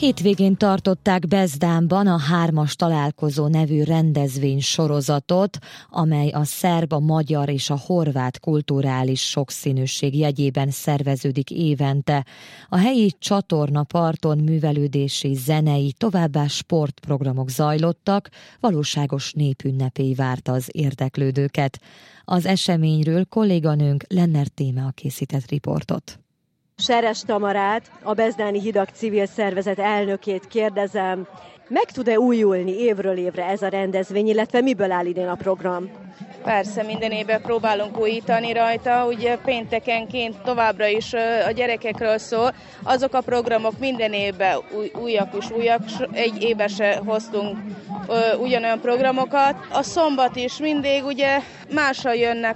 Hétvégén tartották Bezdánban a 3-as találkozó nevű rendezvény sorozatot, amely a szerb, a magyar és a horvát kulturális sokszínűség jegyében szerveződik évente. A helyi csatornaparton művelődési, zenei, továbbá sportprogramok zajlottak, valóságos népünnepély várta az érdeklődőket. Az eseményről kolléganőnk Lennert Tímea készített riportot. Seres Tamarát, a Bezdáni Hidak civil szervezet elnökét kérdezem, meg tud-e újulni évről évre ez a rendezvény, illetve miből áll idén a program? Persze, minden évben próbálunk újítani rajta, ugye péntekenként továbbra is a gyerekekről szól. Azok a programok minden évben újak és újak, egy évben se hoztunk ugyanolyan programokat. A szombat is mindig ugye másra jönnek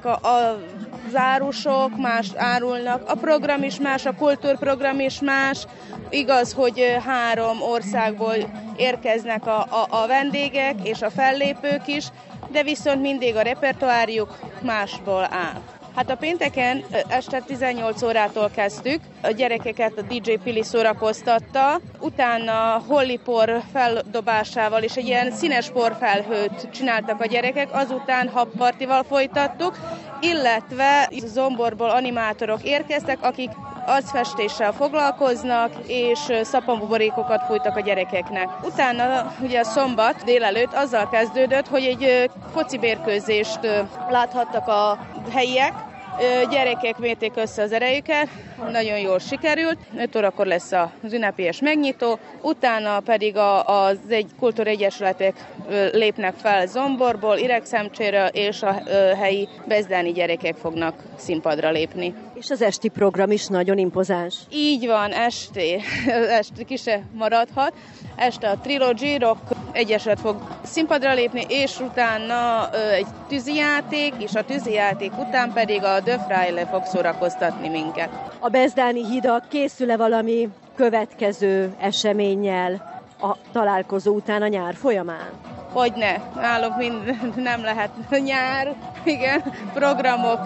az árusok, más árulnak, a program is más, a kultúrprogram is más. Igaz, hogy 3 országból érkeznek a vendégek és a fellépők is, de viszont mindig a repertoárjuk másból áll. Hát a pénteken este 18 órától kezdtük, a gyerekeket a DJ Pili szórakoztatta, utána hollipor feldobásával és egy ilyen színes porfelhőt csináltak a gyerekek, azután habpartival folytattuk, illetve Zomborból animátorok érkeztek, akik arcfestéssel foglalkoznak, és szappanbuborékokat fújtak a gyerekeknek. Utána ugye a szombat délelőtt azzal kezdődött, hogy egy focibérkőzést láthattak a helyiek, gyerekek mérték össze az erejüket, nagyon jól sikerült. 5 órakor lesz az ünnepélyes megnyitó, utána pedig az kultúregyesületek lépnek fel Zomborból, Iregszemcséről, és a helyi bezdáni gyerekek fognak színpadra lépni. És az esti program is nagyon impozáns. Így van, esti ki se maradhat. Este a Trilogy Rock Egyesület fog színpadra lépni, és utána egy tűzijáték, és a tűzijáték után pedig a The Fraile fog szórakoztatni minket. A Bezdáni Hidak készül-e valami következő eseménnyel a találkozó után a nyár folyamán? Hogyne, nálunk nem lehet nyár, igen, programok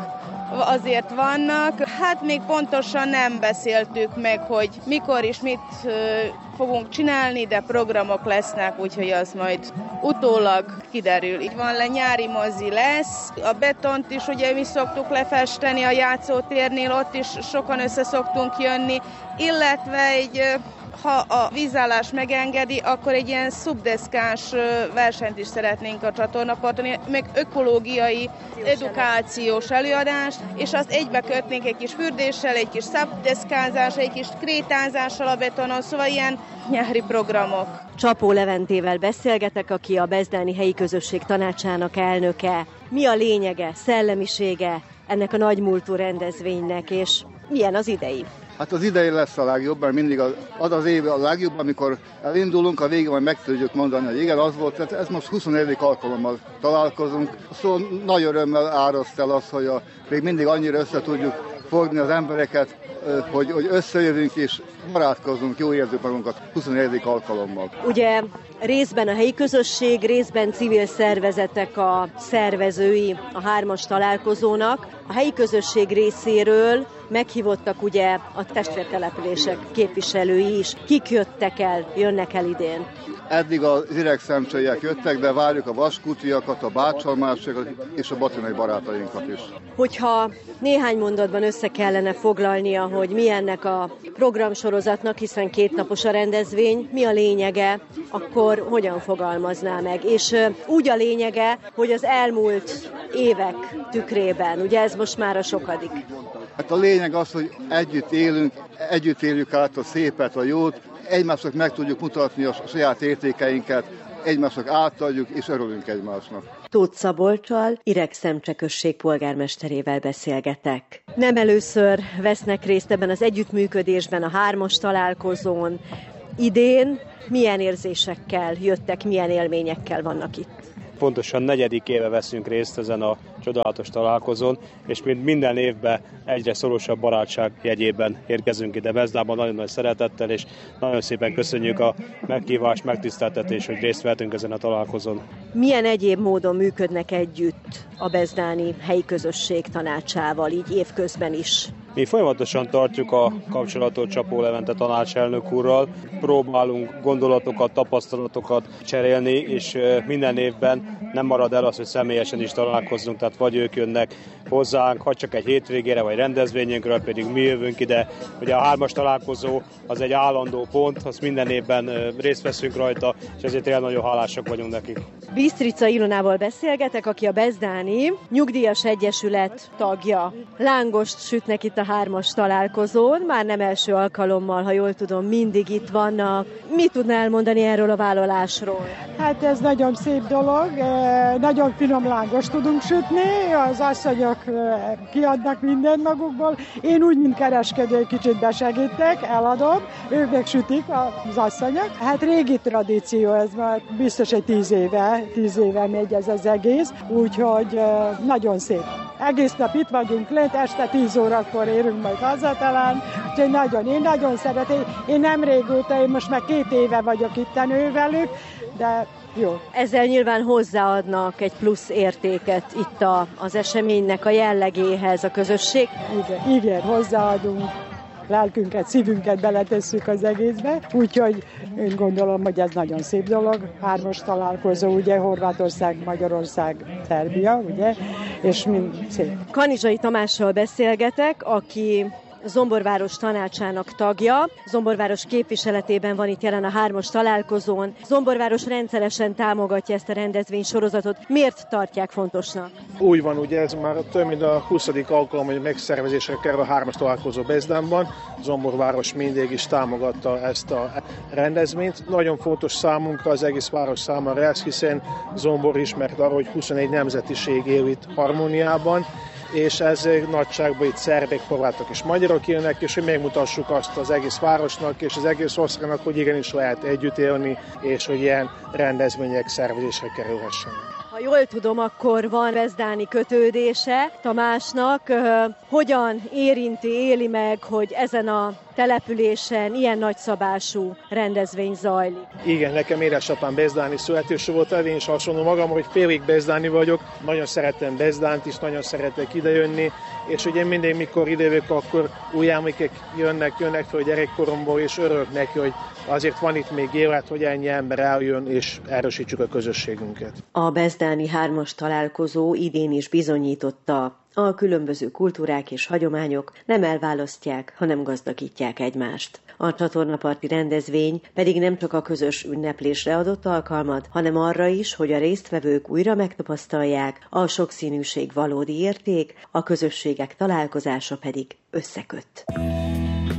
azért vannak. Hát még pontosan nem beszéltük meg, hogy mikor és mit fogunk csinálni, de programok lesznek, úgyhogy az majd utólag kiderül. Így van, nyári mozi lesz, a betont is ugye mi szoktuk lefesteni a játszótérnél, ott is sokan össze szoktunk jönni, illetve ha a vízállás megengedi, akkor egy ilyen szubdeszkás versenyt is szeretnénk a csatornaparton, meg ökológiai, edukációs előadást, és azt egybe kötnénk egy kis fürdéssel, egy kis szubdeszkázás, egy kis krétázással a betonon, szóval ilyen nyári programok. Csapó Leventével beszélgetek, aki a Bezdáni Helyi Közösség Tanácsának elnöke. Mi a lényege, szellemisége ennek a nagymúltú rendezvénynek, és milyen az idei? Hát az idei lesz a legjobb, mert mindig az év a legjobb, amikor elindulunk, a végén majd meg tudjuk mondani, hogy igen, az volt, tehát ez most 24. alkalommal találkozunk. Szóval nagy örömmel áraszt el az, hogy még mindig annyira össze tudjuk fogni az embereket, hogy összejövünk és barátkozunk, jól érzünk magunkat 24. alkalommal. Ugye részben a helyi közösség, részben civil szervezetek a szervezői a 3-as találkozónak. A helyi közösség részéről meghívottak ugye a testvértelepülések képviselői is. Kik jönnek el idén? Eddig az iregszemcseiek jöttek, de várjuk a vaskútiakat, a bácsalmásokat és a batonai barátainkat is. Hogyha néhány mondatban össze kellene foglalnia, hogy mi ennek a programsorozatnak, hiszen 2 napos a rendezvény, mi a lényege, akkor hogyan fogalmazná meg? És úgy a lényege, hogy az elmúlt évek tükrében, ugye ez most már a sokadik. Hát a lényeg az, hogy együtt élünk, együtt éljük át a szépet, a jót, egymásnak meg tudjuk mutatni a saját értékeinket, egymásnak átadjuk és örülünk egymásnak. Tóth Szabolccsal, Iregszemcse község polgármesterével beszélgetek. Nem először vesznek részt ebben az együttműködésben, a 3-as találkozón. Idén milyen érzésekkel jöttek, milyen élményekkel vannak itt? Pontosan 4. éve veszünk részt ezen a csodálatos találkozón, és mint minden évben egyre szorosabb barátság jegyében érkezünk ide Bezdánban nagyon nagy szeretettel, és nagyon szépen köszönjük a meghívást, megtiszteltetést, hogy részt vettünk ezen a találkozón. Milyen egyéb módon működnek együtt a Bezdáni Helyi Közösség Tanácsával, így évközben is? Mi folyamatosan tartjuk a kapcsolatot Csapó Levente tanácselnök úrral, próbálunk gondolatokat, tapasztalatokat cserélni, és minden évben nem marad el az, hogy személyesen is találkozzunk, tehát vagy ők jönnek hozzánk, ha csak egy hétvégére vagy rendezvényünkről, pedig mi jövünk ide. Ugye a 3-as találkozó az egy állandó pont, azt minden évben részt veszünk rajta, és ezért tényleg nagyon hálásak vagyunk nekik. Bisztrica Ilonával beszélgetek, aki a Bezdáni Nyugdíjas Egyesület tagja. Lángost sütnek itt a 3-as találkozón, már nem első alkalommal, ha jól tudom, mindig itt vannak. Mit tudná elmondani erről a vállalásról? Hát ez nagyon szép dolog, nagyon finom lángost tudunk sütni, az asszonyok kiadnak mindent magukból. Én úgy, mint kereskedő, egy kicsit besegítek, eladom, ők meg sütik az asszonyok. Hát régi tradíció, ez már biztos egy 10 éve megy ez az egész, úgyhogy nagyon szép. Egész nap itt vagyunk lent, este 10 órakor érünk majd haza talán, úgyhogy én nagyon szeretem. Én nem régóta, én most már 2 éve vagyok itten velük, de jó. Ezzel nyilván hozzáadnak egy plusz értéket itt az eseménynek a jellegéhez, a közösség. Igen, hozzáadunk. Lelkünket, szívünket beletesszük az egészbe, úgyhogy én gondolom, hogy ez nagyon szép dolog. 3-as találkozó, ugye, Horvátország, Magyarország, Szerbia, ugye, és mind szép. Kanizsai Tamással beszélgetek, aki Zomborváros tanácsának tagja. Zomborváros képviseletében van itt jelen a 3-as találkozón. Zomborváros rendszeresen támogatja ezt a rendezvénysorozatot. Miért tartják fontosnak? Úgy van, ugye ez már több mint a 20. alkalom, hogy megszervezésre kerül a 3-as találkozó Bezdánban. Zomborváros mindig is támogatta ezt a rendezvényt. Nagyon fontos számunkra, az egész város számára ez, hiszen Zombor ismert arra, hogy 24 nemzetiség él itt harmóniában, és ez nagyságban itt szerbek, horvátok és magyarok élnek, és hogy megmutassuk azt az egész városnak és az egész országnak, hogy igenis lehet együtt élni, és hogy ilyen rendezvények szervezésre kerülhessenek. Ha jól tudom, akkor van bezdáni kötődése Tamásnak. Hogyan éli meg, hogy ezen a településen ilyen nagyszabású rendezvény zajlik? Igen, nekem édesapám bezdáni születésű volt, én is hasonló magam, hogy félig bezdáni vagyok. Nagyon szeretem Bezdánt is, nagyon szeretek idejönni, és ugye mindig, mikor idejövök, akkor új emlékek jönnek fel gyerekkoromból, és örülök neki, hogy azért van itt még élet, hogy ennyi ember eljön, és erősítsük a közösségünket. A bezdáni 3-as találkozó idén is bizonyította, a különböző kultúrák és hagyományok nem elválasztják, hanem gazdagítják egymást. A csatornaparti rendezvény pedig nem csak a közös ünneplésre adott alkalmat, hanem arra is, hogy a résztvevők újra megtapasztalják, a sokszínűség valódi érték, a közösségek találkozása pedig összeköt.